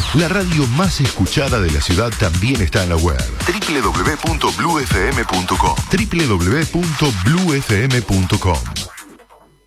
La radio más escuchada de la ciudad también está en la web. www.bluefm.com. www.bluefm.com.